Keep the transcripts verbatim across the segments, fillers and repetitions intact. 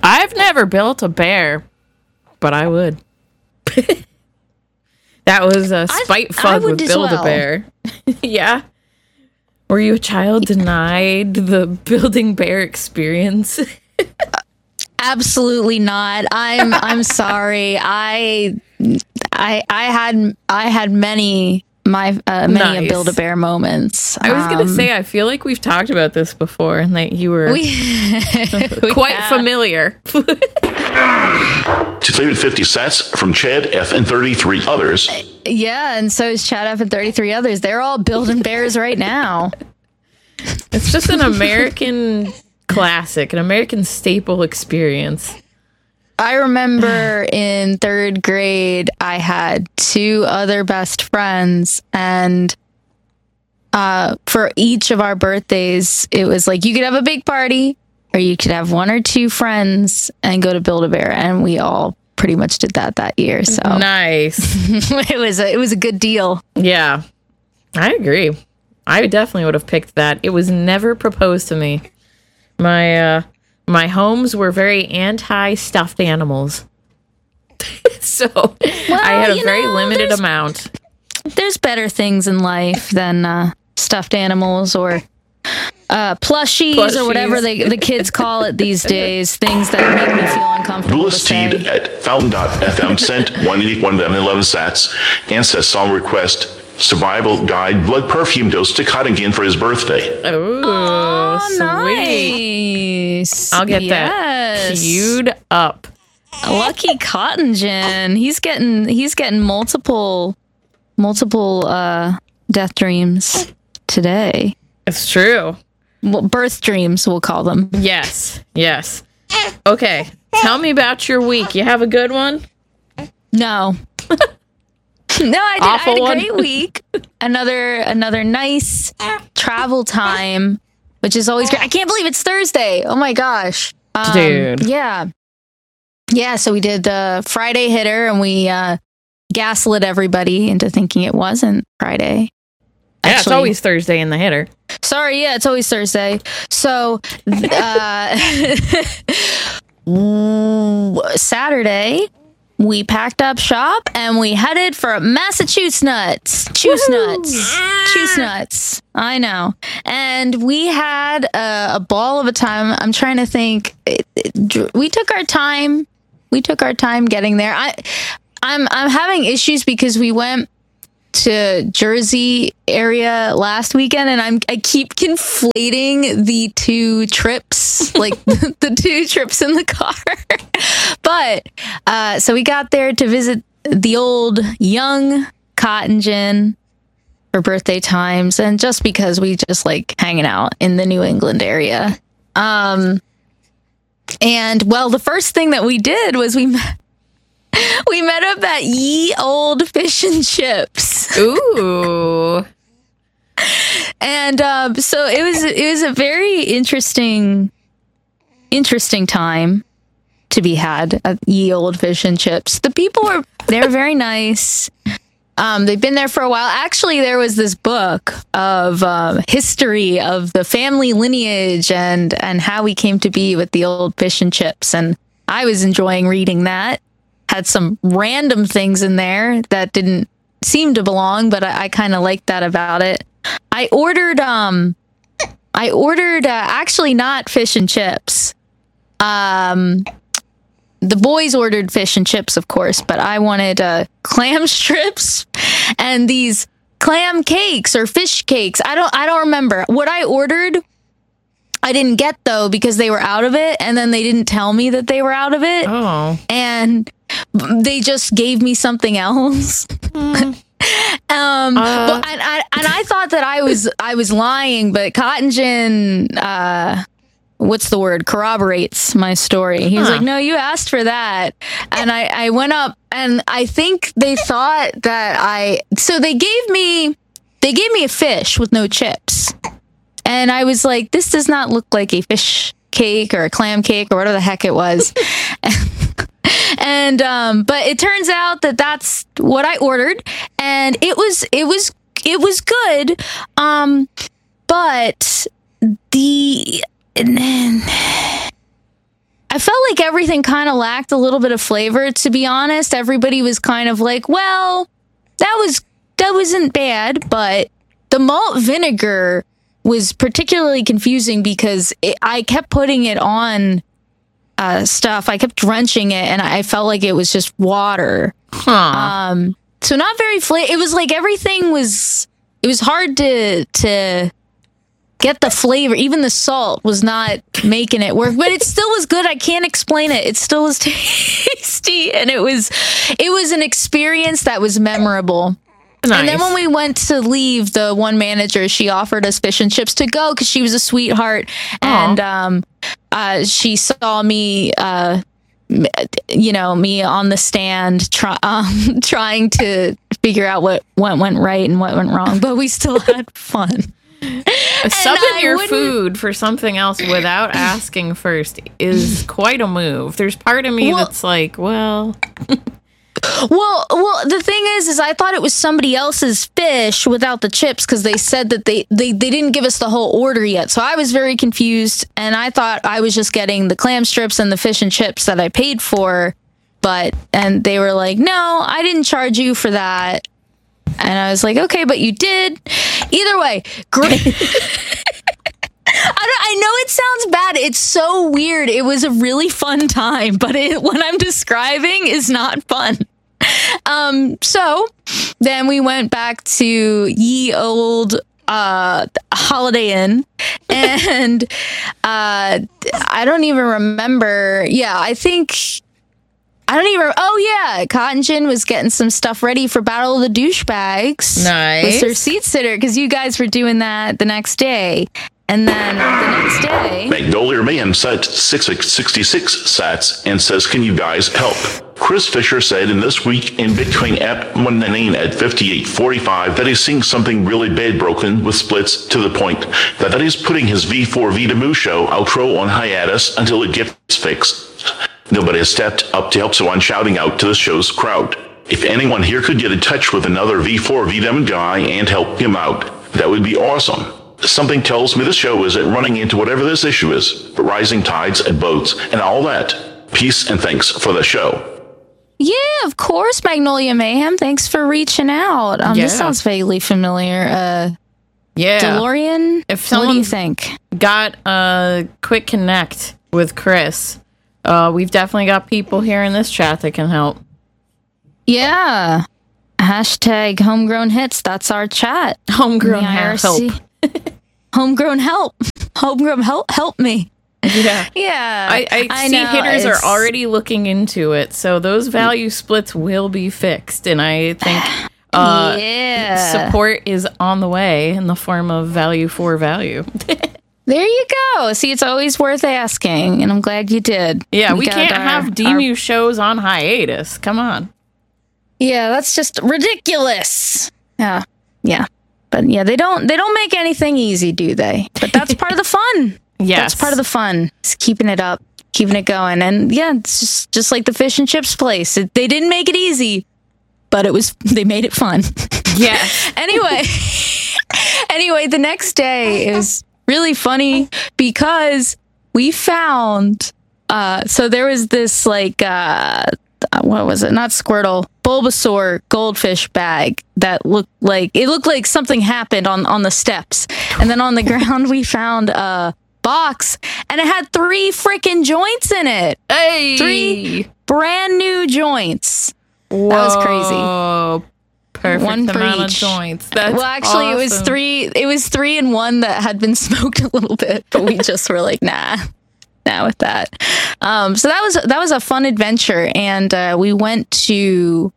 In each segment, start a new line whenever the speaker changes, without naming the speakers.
I've never built a bear, but I would. That was a spite fug with Build-A-Bear. Well. Yeah. Were you a child denied the building bear experience?
Absolutely not. I'm I'm sorry. I I I had I had many my uh, many nice. a Build-A-Bear moments.
I was um, gonna say I feel like we've talked about this before and that you were we, quite we familiar.
To favorite fifty sats from Chad F and thirty-three others.
Yeah, and so is Chad F and thirty-three others. They're all building bears right now.
It's just an American classic, an American staple experience.
I remember in third grade, I had two other best friends, and uh, for each of our birthdays, it was like you could have a big party, or you could have one or two friends and go to Build-A-Bear, and we all pretty much did that that year. So
nice.
it was a, it was a good deal.
Yeah, I agree. I definitely would have picked that. It was never proposed to me. My uh, my homes were very anti-stuffed animals. So well, I had a very know, limited amount.
There's better things in life than uh, stuffed animals or uh, plushies, plushies or whatever they, the kids call it these days. Things that make me feel uncomfortable.
Louis Teed at fountain dot f m sent one eighty-one eleven sats and says song request survival guide blood perfume dose to Cottingham for his birthday.
Oh, oh sweet.
Nice.
I'll get
yes.
that queued up.
Lucky Cottingham. He's getting he's getting multiple multiple uh, death dreams today.
It's true.
Well, birth dreams, we'll call them.
Yes. Yes. Okay. Tell me about your week. You have a good one?
No. No, I did.
Awful
I had a
one.
great week. Another another nice travel time, which is always great. I can't believe it's Thursday. Oh my gosh. Um,
Dude.
Yeah. Yeah, so we did the Friday hitter and we uh, gaslit everybody into thinking it wasn't Friday.
Yeah, Actually, it's always Thursday in the hitter.
Sorry, yeah, it's always Thursday. So, uh, Saturday, we packed up shop and we headed for Massachusetts nuts. Choose nuts. Choose nuts. I know. And we had a, a ball of a time. I'm trying to think. It, it, we took our time. We took our time getting there. I, I'm I'm having issues because we went to Jersey area last weekend, and I'm I keep conflating the two trips, like the two trips in the car. But uh, so we got there to visit the old young Cottingham for birthday times, and just because we just like hanging out in the New England area. Um, and well, the first thing that we did was we met. We met up at Ye Old Fish and Chips.
Ooh.
And um, so it was it was a very interesting interesting time to be had at Ye Old Fish and Chips. The people were they were very nice. Um, they've been there for a while. Actually, there was this book of um, history of the family lineage and and how we came to be with the Old Fish and Chips, and I was enjoying reading that. Had some random things in there that didn't seem to belong, but I, I kind of liked that about it. I ordered, um, I ordered uh, actually not fish and chips. Um, the boys ordered fish and chips, of course, but I wanted uh, clam strips and these clam cakes or fish cakes. I don't, I don't remember what I ordered. I didn't get though because they were out of it, and then they didn't tell me that they were out of it.
Oh,
and they just gave me something else. Mm. um, uh. but, and, I, and I thought that I was I was lying, but Cottingham, uh, what's the word? Corroborates my story. He was huh. like, "No, you asked for that," and I I went up, and I think they thought that I. So they gave me they gave me a fish with no chips. And I was like, this does not look like a fish cake or a clam cake or whatever the heck it was. and, um, but it turns out that that's what I ordered. And it was, it was, it was good. Um, but the, and then I felt like everything kind of lacked a little bit of flavor, to be honest. Everybody was kind of like, well, that was that wasn't bad, but the malt vinegar was particularly confusing because it, I kept putting it on uh, stuff. I kept drenching it, and I felt like it was just water.
Huh.
Um, so not very flavor. It was like everything was. It was hard to to get the flavor. Even the salt was not making it work, but it still was good. I can't explain it. It still was tasty, and it was it was an experience that was memorable.
Nice.
And then when we went to leave, the one manager, she offered us fish and chips to go because she was a sweetheart.
Aw.
And um, uh, she saw me, uh, m- you know, me on the stand try, um, trying to figure out what, what went right and what went wrong. But we still had fun.
Subbing
I
your
wouldn't-
food for something else without asking first is quite a move. There's part of me
Well-
that's like, well,
Well, well, the thing is, is I thought it was somebody else's fish without the chips because they said that they, they, they didn't give us the whole order yet. So I was very confused, and I thought I was just getting the clam strips and the fish and chips that I paid for. But, and they were like, no, I didn't charge you for that. And I was like, okay, but you did. Either way, great. I, don't, I know it sounds bad. It's so weird. It was a really fun time, but it, what I'm describing is not fun. Um, so then we went back to ye old uh, Holiday Inn, and uh, I don't even remember. Yeah, I think. I don't even. Oh yeah, Cotton Gin was getting some stuff ready for Battle of the Douchebags.
Nice.
with her seat sitter, because you guys were doing that the next day, and then the next day.
Magnolia Mayhem sent six sixty-six sats and says, can you guys help? Chris Fisher said in This Week in Bitcoin app Monday at fifty-eight forty-five that he's seeing something really bad broken with splits to the point that that he's putting his V four Vitamu show outro on hiatus until it gets fixed. Nobody has stepped up to help, so I'm shouting out to the show's crowd. If anyone here could get in touch with another V four Vitamu guy and help him out, that would be awesome. Something tells me the show isn't running into whatever this issue is, but rising tides and boats and all that. Peace and thanks for the show.
Yeah, of course, Magnolia Mayhem. Thanks for reaching out. Um,
Yeah.
This sounds vaguely familiar. Uh,
yeah.
DeLorean,
If
what do you
someone's-
think?
Got a quick connect with Chris. Uh, we've definitely got people here in this chat that can help.
Yeah. Hashtag homegrown hits. That's our chat.
Homegrown
The I R C.
help.
Homegrown help. Homegrown help. Help me.
Yeah.
Yeah.
I, I, see
know,
hitters
it's-
are already looking into it, so those value splits will be fixed, and I think uh,
yeah.
support is on the way in the form of value for value.
There you go. See, it's always worth asking, and I'm glad you did.
Yeah, we,
got
can't
our-
have
our-
D-Mu shows on hiatus. Come on.
Yeah, that's just ridiculous. Yeah, yeah, but yeah, they don't they don't make anything easy, do they? But that's part of the fun.
Yes.
That's part of the fun. It's keeping it up, keeping it going, and yeah, it's just just like the fish and chips place. It, they didn't make it easy, but it was they made it fun.
Yes.
anyway, anyway, the next day it was really funny because we found. Uh, so there was this like. Uh, what was it? Not Squirtle, Bulbasaur goldfish bag that looked like it looked like something happened on on the steps, and then on the ground we found a box, and it had three freaking joints in it.
Hey.
Three brand new joints.
Whoa.
That was crazy.
Perfect
One for
amount
each.
of joints. That's
well, actually, it was
awesome.
three. It was three and one that had been smoked a little bit, but we just were like, nah. Now with that, um, so that was that was a fun adventure, and uh, we went to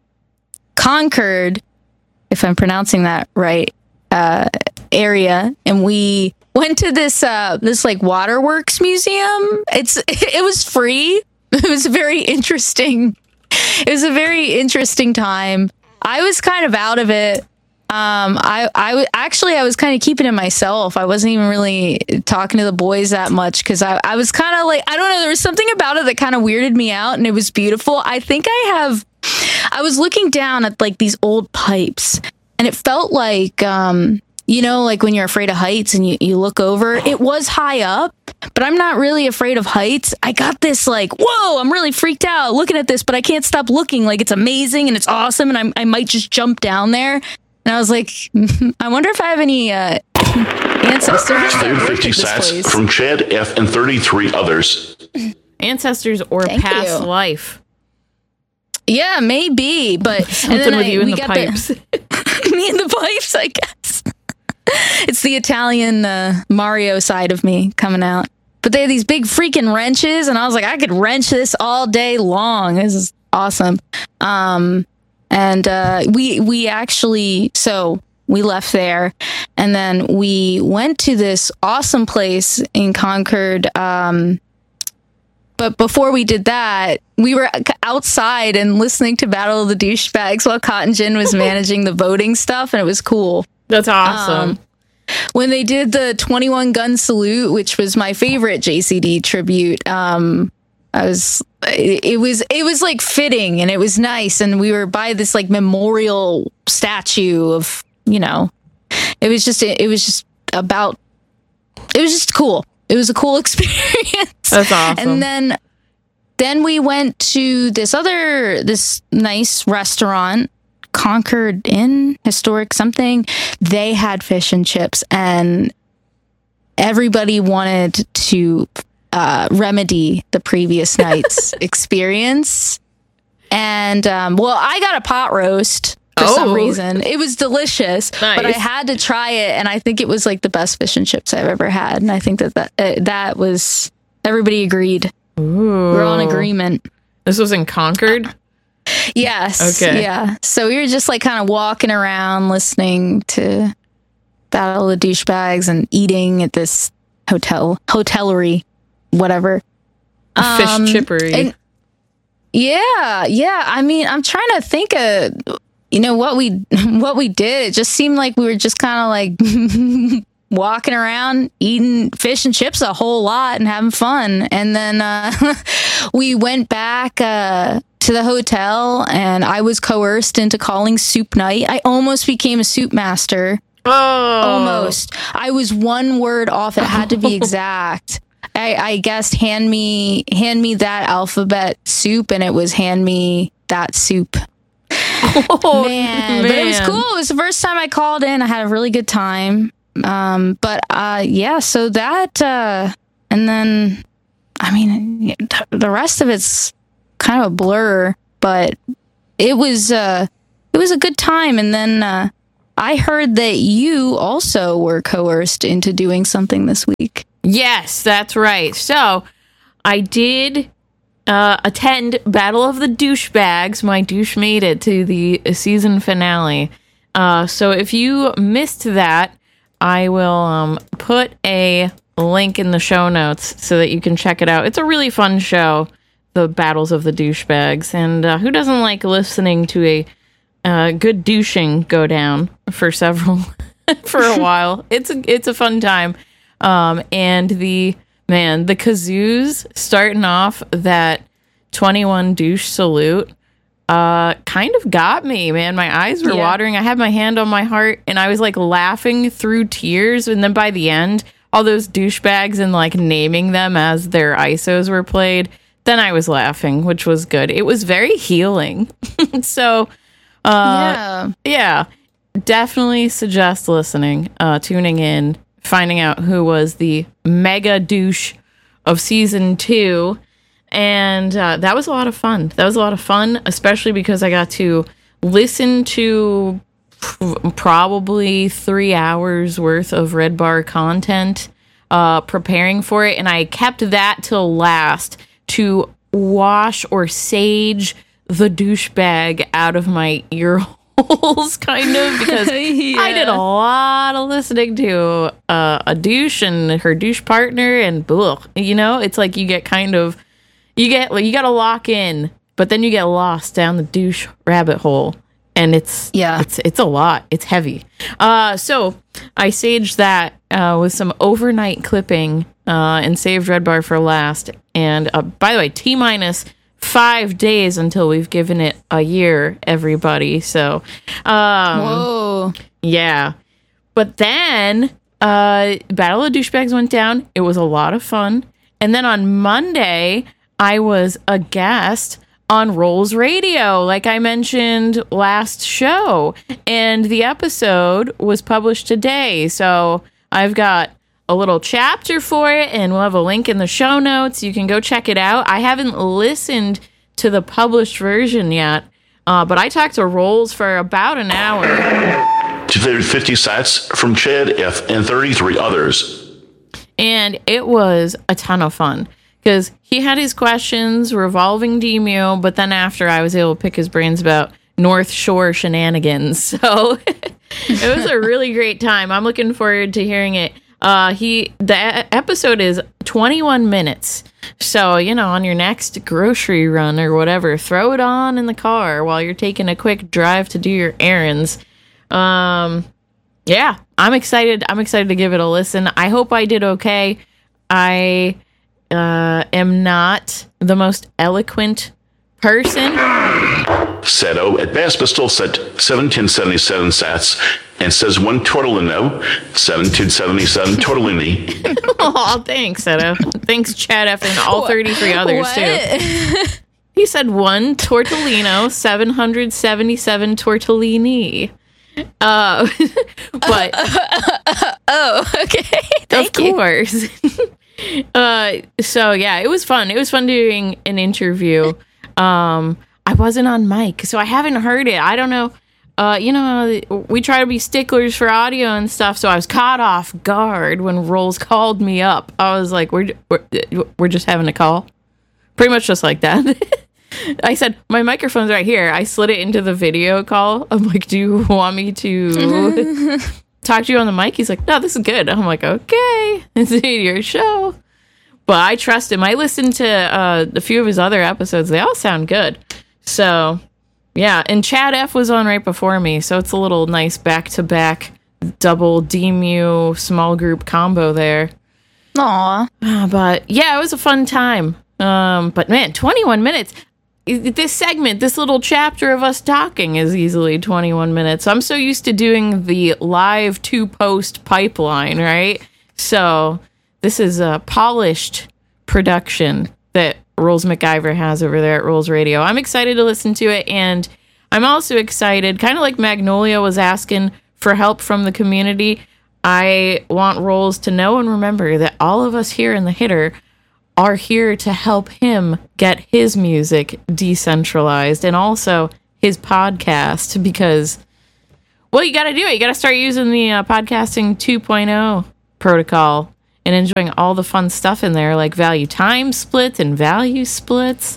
Concord, if I'm pronouncing that right, uh, area, and we went to this uh, this like waterworks museum. It's it was free. It was very interesting. It was a very interesting time. I was kind of out of it. Um, I, I w- actually, I was kind of keeping it myself. I wasn't even really talking to the boys that much because I, I was kind of like, I don't know, there was something about it that kind of weirded me out, and it was beautiful. I think I have, I was looking down at like these old pipes, and it felt like, um, you know, like when you're afraid of heights and you, you look over, it was high up, but I'm not really afraid of heights. I got this like, whoa, I'm really freaked out looking at this, but I can't stop looking. Like it's amazing and it's awesome. And I'm, I might just jump down there. And I was like, I wonder if I have any uh, ancestors.
fifty sats from Chad F and thirty-three others.
Ancestors or
Thank
past
you.
life.
Yeah, maybe, but
Something
and then
with
I,
you in
we
the
got
pipes.
The, me in the pipes, I guess. It's the Italian uh, Mario side of me coming out. But they have these big freaking wrenches, and I was like, I could wrench this all day long. This is awesome. Um, and uh, we we actually so we left there, and then we went to this awesome place in Concord. Um, But before we did that, we were outside and listening to Battle of the Douchebags while Cotton Gin was managing the voting stuff, and it was cool.
That's awesome.
Um, when they did the twenty-one gun salute, which was my favorite J C D tribute, um, I was it, it was it was like fitting and it was nice, and we were by this like memorial statue of, you know, it was just it, it was just about it was just cool. It was a cool experience.
That's awesome.
And then then we went to this other this nice restaurant, Concord Inn, historic something. They had fish and chips, and everybody wanted to uh, remedy the previous night's experience. And um, well, I got a pot roast for
Oh.
some reason. It was delicious,
Nice.
but I had to try it, and I think it was like the best fish and chips I've ever had. And I think that that, uh, that was everybody agreed.
Ooh.
We're on agreement.
This was in Concord?
Yes.
Okay.
Yeah. So we were just like kind of walking around listening to Battle of the Douchebags and eating at this hotel, hotellery, whatever.
Fish
Um,
chippery.
and- Yeah. Yeah. I mean, I'm trying to think of, you know, what we, what we did. It just seemed like we were just kind of like walking around eating fish and chips a whole lot and having fun. And then uh, we went back uh, to the hotel, and I was coerced into calling soup night. I almost became a soup master.
oh.
Almost. I was one word off. It had to be exact. I, I guessed hand me hand me that alphabet soup, and it was hand me that soup.
Oh,
Man. But it was cool. It was the first time I called in. I had a really good time. Um, but uh, yeah, so that, uh, and then, I mean, the rest of it's kind of a blur, but it was, uh, it was a good time. And then uh, I heard that you also were coerced into doing something this week.
Yes, that's right. So I did uh, attend Battle of the Douchebags. My douche made it to the season finale. Uh, so if you missed that, I will um, put a link in the show notes so that you can check it out. It's a really fun show, the Battles of the Douchebags. And uh, who doesn't like listening to a uh, good douching go down for several, for a while? It's a, it's a fun time. Um, and the, man, the kazoos starting off that twenty-one douche salute, uh, kind of got me, man. My eyes were
Yeah.
watering. I had my hand on my heart, and I was like laughing through tears. And then by the end, all those douchebags and like naming them as their I S Os were played, then I was laughing, which was good. It was very healing. So, uh,
Yeah.
yeah, definitely suggest listening, uh, tuning in, finding out who was the mega douche of season two. And uh, that was a lot of fun. That was a lot of fun, especially because I got to listen to p- probably three hours worth of Red Bar content, uh, preparing for it. And I kept that till last to wash or sage the douchebag out of my ear holes, kind of, because
Yeah.
I did a lot of listening to uh, a douche and her douche partner, and ugh, you know, it's like you get kind of, you get, you got to lock in, but then you get lost down the douche rabbit hole, and it's,
Yeah.
it's, it's a lot. It's heavy. Uh, so I saged that uh, with some overnight clipping uh, and saved Red Bar for last. And uh, by the way, T minus five days until we've given it a year, everybody. So, um,
Whoa.
yeah. but then uh, Battle of Douchebags went down. It was a lot of fun. And then on Monday, I was a guest on Rolls Radio, like I mentioned last show. And the episode was published today. So I've got a little chapter for it, and we'll have a link in the show notes. You can go check it out. I haven't listened to the published version yet, uh, but I talked to Rolls for about an hour.
two hundred fifty sats from Chad F. and thirty-three others.
And it was a ton of fun because he had his questions revolving D M U, but then after I was able to pick his brains about North Shore shenanigans. So it was a really great time. I'm looking forward to hearing it. Uh, he the a- episode is twenty-one minutes. So, you know, on your next grocery run or whatever, throw it on in the car while you're taking a quick drive to do your errands. Um, yeah, I'm excited. I'm excited to give it a listen. I hope I did okay. I uh, am not the most eloquent person.
Seto at Bass Pistol set seventeen seventy-seven sats and says one tortellino, seventeen seventy-seven tortellini.
Oh, thanks, Seto. Thanks, Chad F. and all thirty-three others,
What?
too. He said one tortellino, seven hundred seventy-seven tortellini. Uh, but
Oh, okay.
of
Thank you.
course. uh, so yeah, it was fun. It was fun doing an interview. Um, I wasn't on mic, so I haven't heard it. I don't know. Uh, you know, we try to be sticklers for audio and stuff, so I was caught off guard when Rolls called me up. I was like, "We're we're, we're just having a call," pretty much just like that. I said, "My microphone's right here." I slid it into the video call. I'm like, "Do you want me to talk to you on the mic?" He's like, "No, this is good." I'm like, "Okay, it's your show." But I trust him. I listened to uh, a few of his other episodes. They all sound good. So, yeah. And Chad F. was on right before me. So it's a little nice back-to-back double D M U small group combo there.
Aw.
Uh, but, yeah, it was a fun time. Um, but, man, twenty-one minutes. This segment, this little chapter of us talking is easily twenty-one minutes. I'm so used to doing the live two-post pipeline, right? So this is a polished production that Rolls McIver has over there at Rolls Radio. I'm excited to listen to it, and I'm also excited, kind of like Magnolia was asking for help from the community. I want Rolls to know and remember that all of us here in the Hitter are here to help him get his music decentralized and also his podcast, because, well, you got to do it. You got to start using the uh, podcasting two point oh protocol and enjoying all the fun stuff in there, like value time splits and value splits,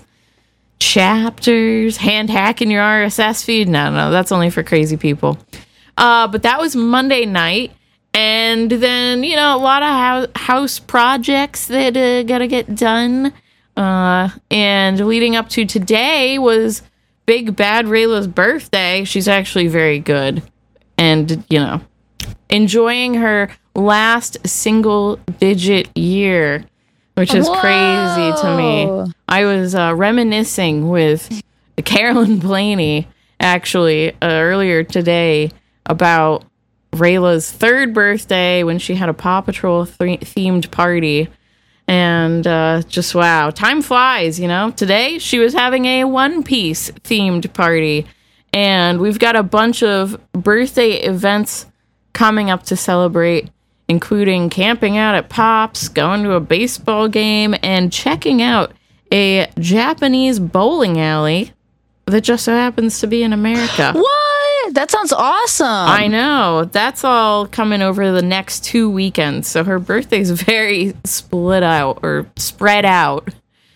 chapters, hand hacking your R S S feed. No, no, that's only for crazy people. Uh, but that was Monday night. And then, you know, a lot of house, house projects that uh, got to get done. Uh, and leading up to today was Big Bad Rayla's birthday. She's actually very good. And, you know, enjoying her last single digit year, which is
Whoa.
crazy to me. I was uh, reminiscing with Carolyn Blaney, actually, uh, earlier today about Rayla's third birthday when she had a Paw Patrol th- themed party. And uh, just, wow, time flies, you know. Today, she was having a One Piece themed party. And we've got a bunch of birthday events coming up to celebrate, including camping out at Pop's, going to a baseball game, and checking out a Japanese bowling alley that just so happens to be in America.
What? That sounds awesome.
I know. That's all coming over the next two weekends. So her birthday's very split out or spread out.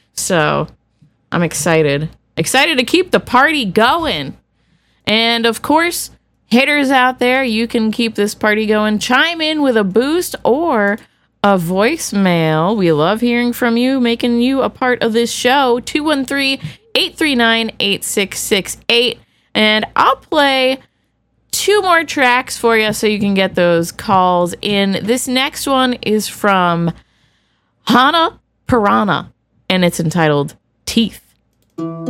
So I'm excited. Excited to keep the party going. And of course, hitters out there, you can keep this party going. Chime in with a boost or a voicemail. We love hearing from you, making you a part of this show. two one three, eight three nine, eight six six eight. And I'll play two more tracks for you so you can get those calls in. This next one is from Hana Piranha, and it's entitled Teeth.